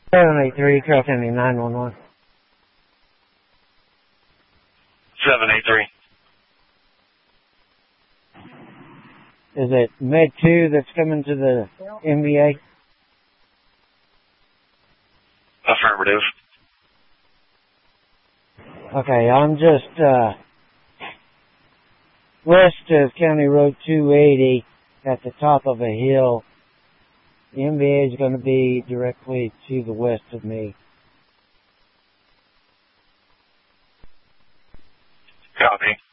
783, Carroll County 911. 783. Is it Med 2 that's coming to the MVA? Affirmative. Okay, I'm just west of County Road 280 at the top of a hill. The MVA is going to be directly to the west of me. Copy.